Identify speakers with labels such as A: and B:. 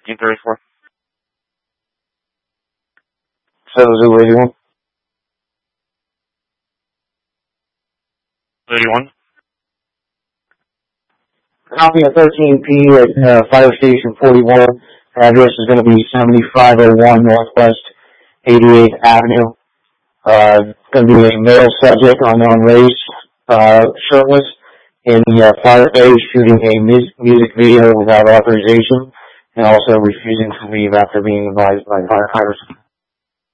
A: 1934.
B: 7081.
A: 31.
B: Copy of 13P at Fire Station 41. Address is going to be 7501 Northwest 88th Avenue. Going to be a male subject, unknown race, shirtless, in the fire base shooting a music video without authorization, and also refusing to leave after being advised by firefighters.